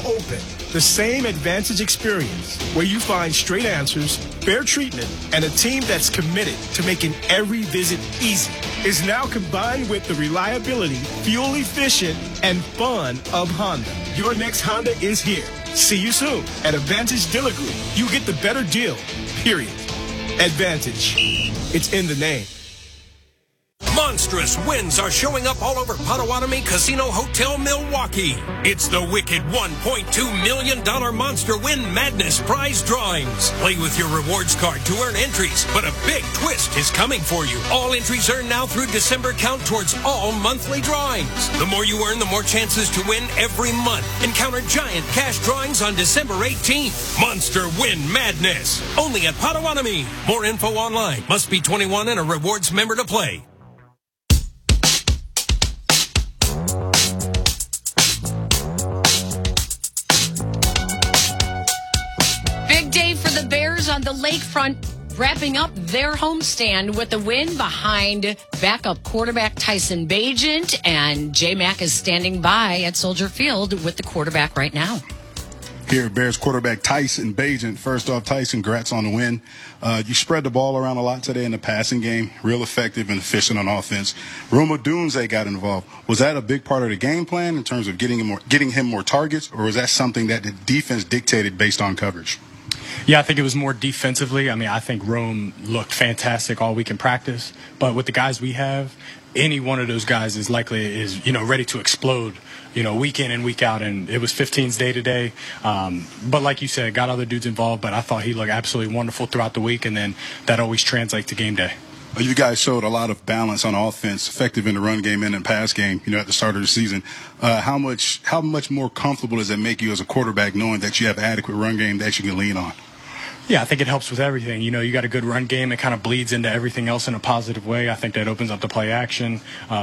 Open, the same Advantage experience where you find straight answers, fair treatment, and a team that's committed to making every visit easy is now combined with the reliability, fuel efficient, and fun of Honda. Your next Honda is here. See you soon at Advantage Dealer Group. You get the better deal, period. Advantage. It's in the name. Monstrous wins are showing up all over Potawatomi Casino Hotel Milwaukee. It's the wicked $1.2 million Monster Win Madness prize drawings. Play with your rewards card to earn entries, but a big twist is coming for you. All entries earned now through December count towards all monthly drawings. The more you earn, the more chances to win every month. Encounter giant cash drawings on December 18th. Monster Win Madness. Only at Potawatomi. More info online. Must be 21 and a rewards member to play. The Bears on the lakefront wrapping up their homestand with a win behind backup quarterback Tyson Bagent, and J-Mac is standing by at Soldier Field with the quarterback right now. Here, Bears quarterback Tyson Bagent. First off, Tyson, congrats on the win. You spread the ball around a lot today in the passing game, real effective and efficient on offense. Rome Odunze got involved. Was that a big part of the game plan in terms of getting him more targets, or was that something that the defense dictated based on coverage? Yeah, I think it was more defensively. I mean, I think Rome looked fantastic all week in practice. But with the guys we have, any one of those guys is ready to explode, week in and week out. And it was 15's day to day. But like you said, got other dudes involved. But I thought he looked absolutely wonderful throughout the week. And then that always translates to game day. You guys showed a lot of balance on offense, effective in the run game and in the pass game, at the start of the season. How much more comfortable does it make you as a quarterback knowing that you have adequate run game that you can lean on? Yeah, I think it helps with everything. You got a good run game. It kind of bleeds into everything else in a positive way. I think that opens up the play action.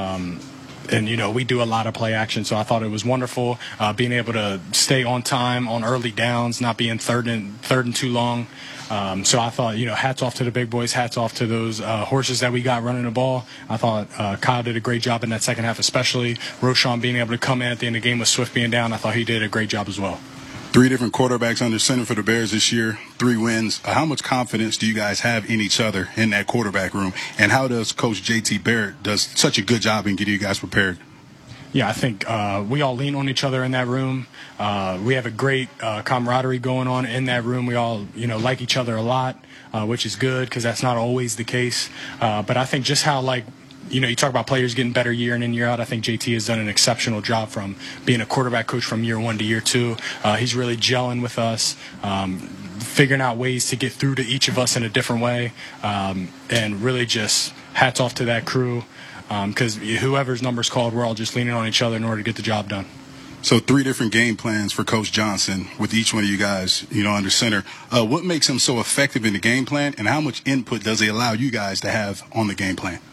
And, we do a lot of play action, so I thought it was wonderful being able to stay on time on early downs, not being third and too long. So I thought, hats off to the big boys, hats off to those horses that we got running the ball. I thought Kyle did a great job in that second half, especially Roschon being able to come in at the end of the game with Swift being down. I thought he did a great job as well. 3 different quarterbacks under center for the Bears this year, 3 wins. How much confidence do you guys have in each other in that quarterback room? And how does Coach J.T. Barrett does such a good job in getting you guys prepared? Yeah, I think we all lean on each other in that room. We have a great camaraderie going on in that room. We all, like each other a lot, which is good because that's not always the case. But I think just how, you talk about players getting better year in and year out. I think JT has done an exceptional job from being a quarterback coach from year 1 to year 2. He's really gelling with us, figuring out ways to get through to each of us in a different way, and really just hats off to that crew because whoever's number's called, we're all just leaning on each other in order to get the job done. So 3 different game plans for Coach Johnson with each one of you guys, under center. What makes him so effective in the game plan, and how much input does he allow you guys to have on the game plan?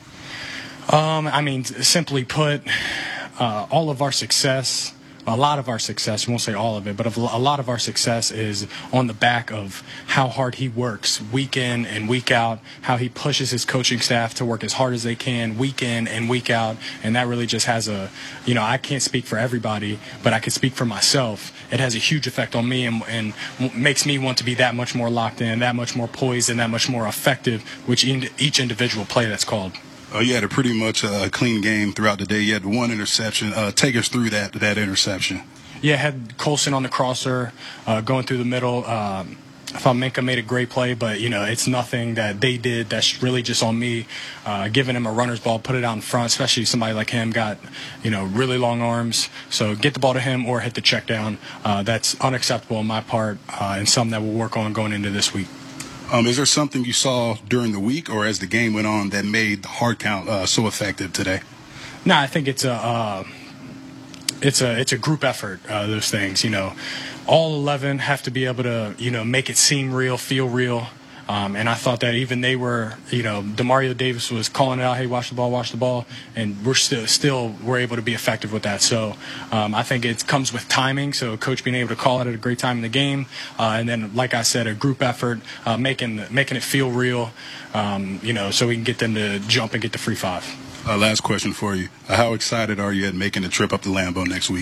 Simply put, all of our success, a lot of our success, we won't say all of it, but a lot of our success is on the back of how hard he works week in and week out, how he pushes his coaching staff to work as hard as they can week in and week out. And that really just has I can't speak for everybody, but I can speak for myself. It has a huge effect on me and makes me want to be that much more locked in, that much more poised, and that much more effective with each individual play that's called. You had a pretty much clean game throughout the day. You had 1 interception. Take us through that interception. Yeah, had Colson on the crosser going through the middle. I thought Minka made a great play, but, it's nothing that they did. That's really just on me giving him a runner's ball, put it out in front, especially somebody like him got, really long arms. So get the ball to him or hit the check down. That's unacceptable on my part and something that we'll work on going into this week. Is there something you saw during the week or as the game went on that made the hard count so effective today? No, I think it's a group effort. Those things, all 11 have to be able to, make it seem real, feel real. And I thought that even they were, Demario Davis was calling it out, hey, watch the ball, and we're still we're able to be effective with that. So I think it comes with timing, so coach being able to call it at a great time in the game, and then, like I said, a group effort, making it feel real, so we can get them to jump and get the free 5. Last question for you. How excited are you at making the trip up to Lambeau next week?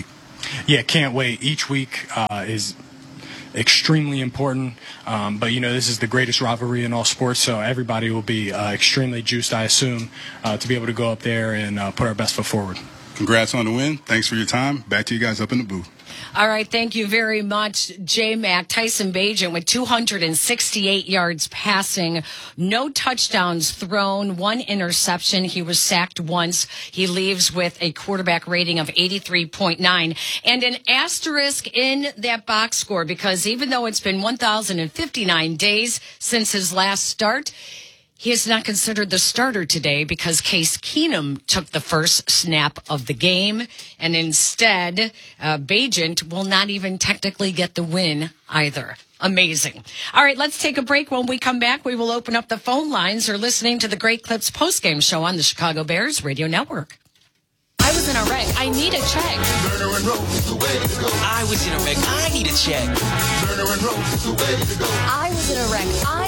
Yeah, can't wait. Each week is extremely important, but this is the greatest rivalry in all sports, so everybody will be extremely juiced, I assume, to be able to go up there and put our best foot forward. Congrats on the win. Thanks for your time. Back to you guys up in the booth. All right, thank you very much, J-Mac. Tyson Bagent with 268 yards passing, no touchdowns thrown, 1 interception. He was sacked once. He leaves with a quarterback rating of 83.9 and an asterisk in that box score, because even though it's been 1,059 days since his last start, he is not considered the starter today because Case Keenum took the first snap of the game, and instead, Bagent will not even technically get the win either. Amazing. All right, let's take a break. When we come back, we will open up the phone lines. You're listening to the Great Clips postgame show on the Chicago Bears Radio Network. I was in a wreck. I need a check. Turner and Rose is the way to go. I was in a wreck. I need a check. Turner and Rose is the way to go. I was in a wreck. I